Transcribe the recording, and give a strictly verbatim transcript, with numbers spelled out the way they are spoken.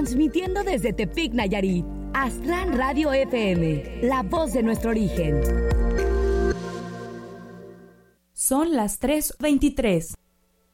transmitiendo desde Tepic, Nayarit. Aztlán Radio F M, la voz de nuestro origen. Son las tres veintitrés.